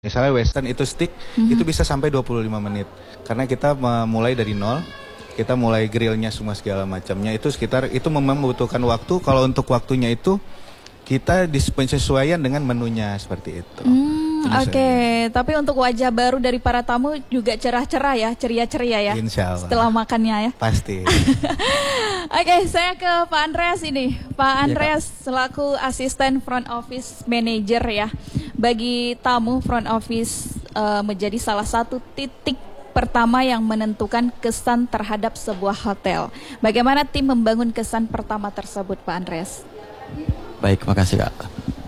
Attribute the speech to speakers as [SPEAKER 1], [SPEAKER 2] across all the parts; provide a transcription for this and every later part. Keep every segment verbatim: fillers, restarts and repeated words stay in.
[SPEAKER 1] Misalnya western itu steak, mm-hmm. itu bisa sampai dua puluh lima menit. Karena kita mulai dari nol, kita mulai grillnya semua segala macamnya. Itu sekitar, itu memang membutuhkan waktu. Kalau untuk waktunya itu, kita disesuaikan dengan menunya seperti itu.
[SPEAKER 2] Hmm, Oke, okay. Tapi untuk wajah baru dari para tamu juga cerah-cerah ya, ceria-ceria ya.
[SPEAKER 1] Insya Allah. Setelah
[SPEAKER 2] makannya ya.
[SPEAKER 1] Pasti.
[SPEAKER 2] Oke, okay, saya ke Pak Andreas ini. Pak Andreas ya, selaku asisten front office manager ya. Bagi tamu, front office uh, menjadi salah satu titik pertama yang menentukan kesan terhadap sebuah hotel. Bagaimana tim membangun kesan pertama tersebut, Pak Andreas?
[SPEAKER 3] Baik, makasih Kak.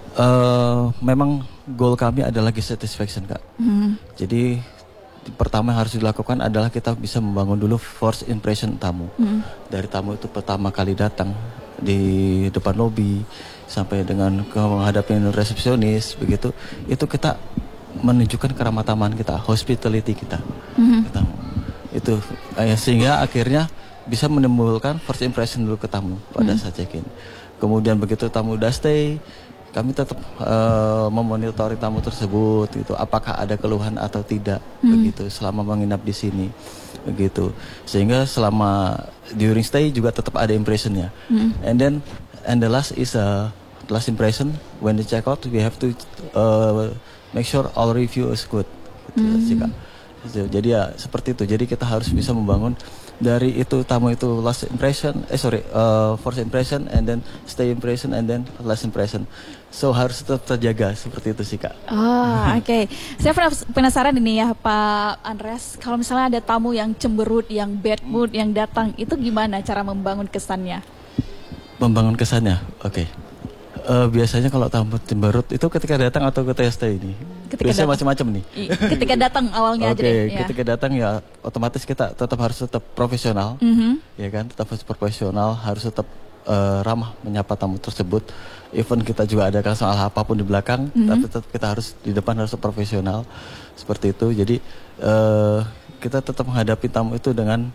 [SPEAKER 3] Uh, memang goal kami adalah guest satisfaction Kak. Hmm. Jadi pertama yang harus dilakukan adalah kita bisa membangun dulu first impression tamu. Hmm. Dari tamu itu pertama kali datang di depan lobi sampai dengan menghadapi resepsionis begitu, itu kita menunjukkan keramah-tamahan kita, hospitality kita. Hmm. Kita, itu eh, sehingga akhirnya bisa menimbulkan first impression dulu ke tamu pada hmm. saat check-in. Kemudian begitu tamu udah stay, kami tetap uh, memonitori tamu tersebut, gitu. Apakah ada keluhan atau tidak, hmm. begitu. Selama menginap di sini, begitu. Sehingga selama during stay juga tetap ada impressionnya. Hmm. And then, and the last is a uh, last impression when they check out, we have to uh, make sure all review is good. Gitu, hmm. sih, Kak. Jadi ya seperti itu. Jadi kita harus bisa membangun dari itu tamu itu last impression, eh sorry, uh, first impression and then stay impression and then last impression. So harus tetap terjaga seperti itu sih Kak.
[SPEAKER 2] Oh oke, okay. Saya penasaran ini ya Pak Andreas, kalau misalnya ada tamu yang cemberut, yang bad mood, yang datang, itu gimana cara membangun kesannya?
[SPEAKER 3] Membangun kesannya, oke. Okay. Uh, biasanya kalau tamu cemberut itu ketika datang atau ketika stay ini? Ketika biasanya macam-macam nih.
[SPEAKER 2] Ketika datang awalnya
[SPEAKER 3] okay, aja deh. Ya. Ketika datang ya otomatis kita tetap harus tetap profesional, mm-hmm. ya kan? Tetap harus profesional, harus tetap uh, ramah menyapa tamu tersebut. Even kita juga ada salah apapun di belakang, mm-hmm. tapi tetap kita harus di depan harus profesional seperti itu. Jadi uh, kita tetap menghadapi tamu itu dengan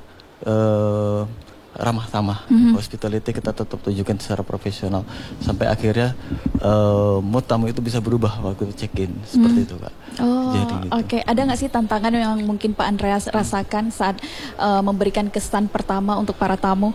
[SPEAKER 3] uh, ramah tamah, mm-hmm. hospitality kita tetap tunjukkan secara profesional sampai akhirnya uh, mood tamu itu bisa berubah waktu check-in seperti mm. itu Kak.
[SPEAKER 2] Oh, gitu. Oke. Okay. Ada nggak sih tantangan yang mungkin Pak Andreas rasakan saat uh, memberikan kesan pertama untuk para tamu?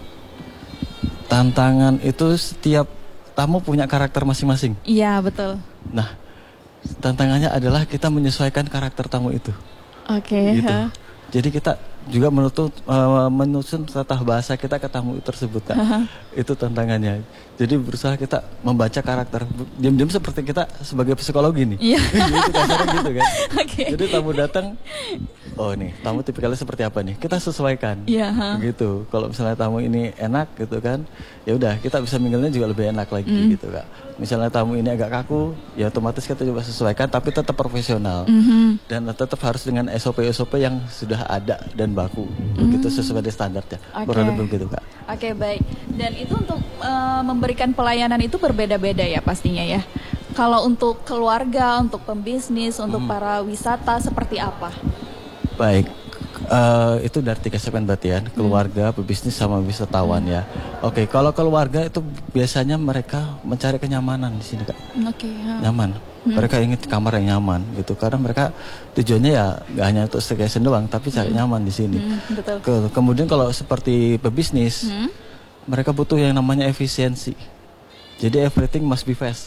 [SPEAKER 3] Tantangan itu setiap tamu punya karakter masing-masing.
[SPEAKER 2] Iya betul.
[SPEAKER 3] Nah, tantangannya adalah kita menyesuaikan karakter tamu itu.
[SPEAKER 2] Oke. Okay,
[SPEAKER 3] gitu.
[SPEAKER 2] huh?
[SPEAKER 3] Jadi kita juga menuntut uh, menyusun tata bahasa kita ke tamu tersebut Kak. Uh-huh. Itu tantangannya. Jadi berusaha kita membaca karakter. Diam-diam seperti kita sebagai psikologi nih. Iya. Gitu kasarnya gitu kan. Okay. Jadi tamu datang, oh nih tamu tipikalnya seperti apa nih? Kita sesuaikan. Iya. Uh-huh. Gitu. Kalau misalnya tamu ini enak gitu kan, ya udah kita bisa minggilnya juga lebih enak lagi mm. gitu Kak. Misalnya tamu ini agak kaku, ya otomatis kita coba sesuaikan tapi tetap profesional. Mm-hmm. Dan tetap harus dengan S O P-S O P yang sudah ada dan baku, mm. begitu sesuai dengan standarnya. Okay. Kurang lebih begitu Kak.
[SPEAKER 2] Oke okay, baik. Dan itu untuk uh, memberikan pelayanan itu berbeda-beda ya pastinya ya. Kalau untuk keluarga, untuk pembisnis, untuk mm. para wisata seperti apa?
[SPEAKER 3] Baik. Uh, itu dari tiga segmen berarti ya, keluarga, hmm. pebisnis sama wisatawan hmm. ya. Oke, okay, kalau keluarga itu biasanya mereka mencari kenyamanan di sini Kak.
[SPEAKER 2] Oke. Okay, ya.
[SPEAKER 3] Nyaman. Hmm. Mereka ingin kamar yang nyaman gitu. Karena mereka tujuannya ya nggak hanya untuk staycation doang, tapi cari hmm. nyaman di sini. Hmm, betul. Ke, kemudian kalau seperti pebisnis, hmm. mereka butuh yang namanya efisiensi. Jadi everything must be fast.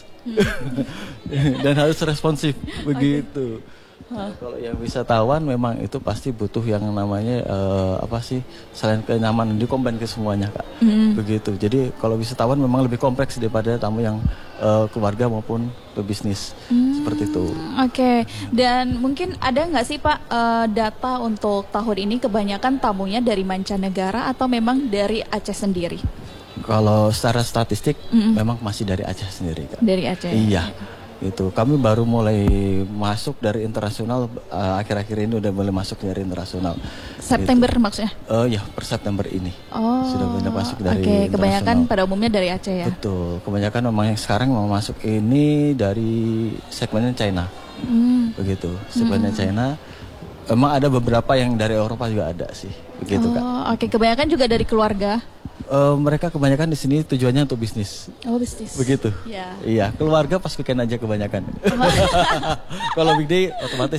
[SPEAKER 3] Hmm. Dan harus responsif begitu. Okay. Nah, kalau yang wisatawan memang itu pasti butuh yang namanya uh, apa sih selain kenyamanan dikombin ke semuanya Kak. Mm. Begitu. Jadi kalau wisatawan memang lebih kompleks daripada tamu yang uh, keluarga maupun pebisnis. Mm. Seperti itu.
[SPEAKER 2] Oke. Okay. Dan mungkin ada nggak sih Pak uh, data untuk tahun ini kebanyakan tamunya dari mancanegara atau memang dari Aceh sendiri?
[SPEAKER 3] Kalau secara statistik mm-mm. memang masih dari Aceh sendiri Kak.
[SPEAKER 2] Dari Aceh.
[SPEAKER 3] Iya. Itu kami baru mulai masuk dari internasional uh, akhir-akhir ini udah mulai masuk dari internasional.
[SPEAKER 2] September gitu. Maksudnya?
[SPEAKER 3] Oh uh, ya per September ini.
[SPEAKER 2] Oh.
[SPEAKER 3] Sudah banyak masuk dari. Oke,
[SPEAKER 2] okay. Kebanyakan pada umumnya dari Aceh ya.
[SPEAKER 3] Betul. Kebanyakan memang yang sekarang mau masuk ini dari segmennya China. Hmm. Begitu. Segmennya hmm. China. Emang ada beberapa yang dari Eropa juga ada sih. Begitu
[SPEAKER 2] oh,
[SPEAKER 3] Kak.
[SPEAKER 2] Oke, okay. Kebanyakan juga dari keluarga.
[SPEAKER 3] Uh, mereka kebanyakan di sini tujuannya untuk bisnis.
[SPEAKER 2] Oh, bisnis.
[SPEAKER 3] Begitu.
[SPEAKER 2] Ya.
[SPEAKER 3] Iya, keluarga pas weekend aja kebanyakan. Kalau weekday otomatis